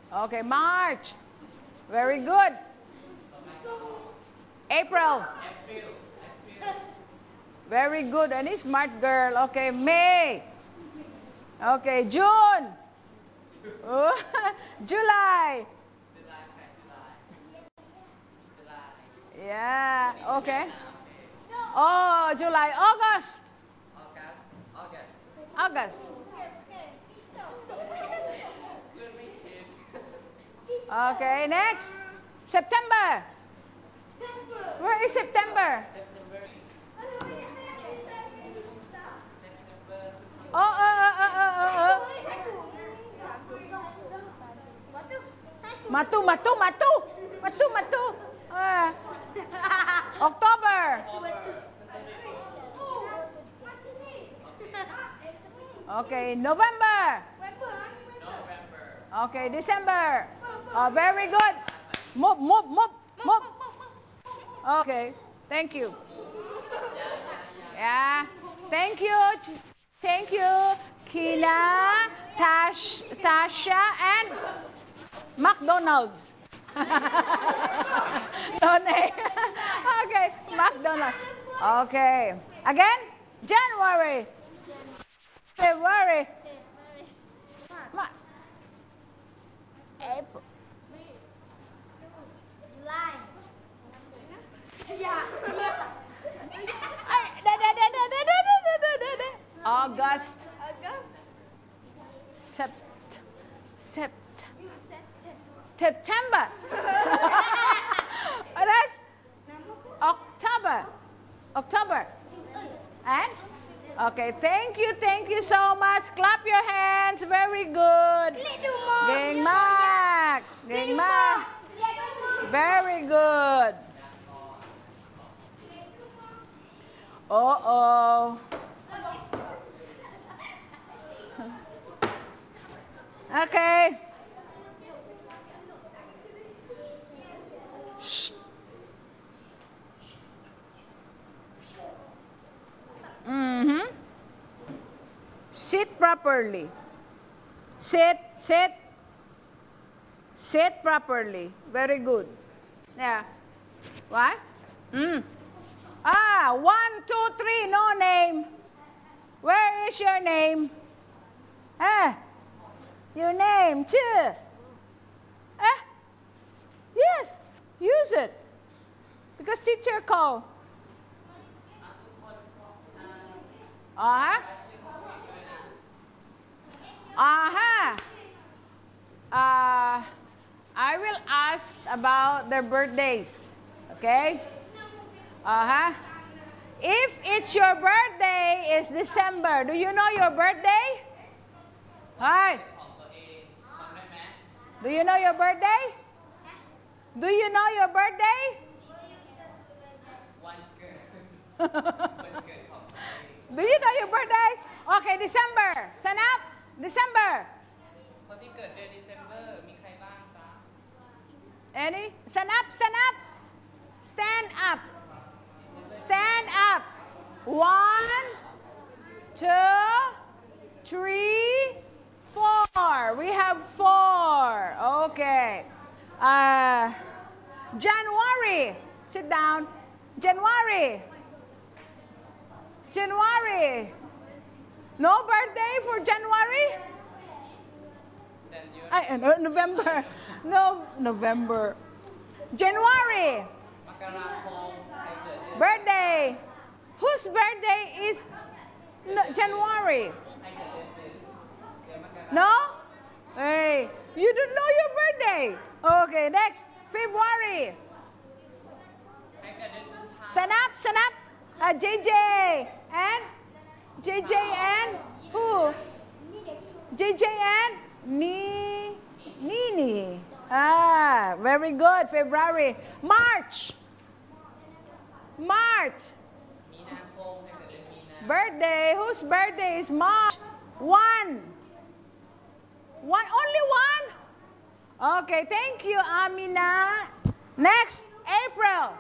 Okay, March. Very good. April. Very good. Any smart girl. Okay, May. Okay, June. July. Yeah, okay. Oh, July. August. August. Okay, next. September. Where is September? Oh. Matu. October. Okay, November. Okay, December. Oh, very good. Move. Okay, thank you. Yeah, thank you, Kina, Tasha, and McDonald's. No name. Okay, McDonald's. Okay, again, January, February, April. August. September. That's October. And? Okay, thank you so much. Clap your hands. Very good. Ging Mac. Very good. Uh-oh. Okay. Shh. Sit properly. Sit properly. Very good. Yeah. What? 1, 2, 3, no name. Where is your name? Your name, too. Yes, use it. Because teacher call. I will ask about their birthdays. Okay? If it's your birthday, it's December. Do you know your birthday? Hi. Do you know your birthday? Do you know your birthday? Do you know your birthday? Okay, December. Stand up. December. Any? Stand up. Stand up. 1, 2, 3, 4. We have 4. Okay. January. Sit down. January. No birthday for January? November. No, November. January. Birthday. Whose birthday is January? No? Hey, you don't know your birthday. Okay, next. February. Stand up. JJ and who? JJ and Nini. Very good. February. March. Birthday. Whose birthday is March? 1. Only 1? Okay, thank you, Amina. Next, April.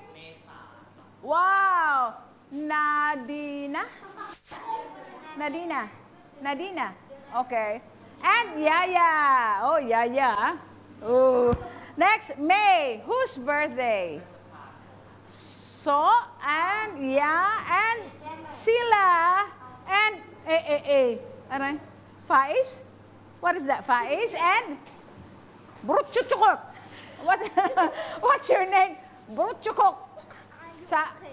Wow. Nadina. Okay. And Yaya. Oh, Yaya. Oh. Next, May. Whose birthday? So, and Ya, and Sila, and Ano? Faiz? What is that? Faiz and Brutchukuk. What? What's your name? Brutchukuk. Sa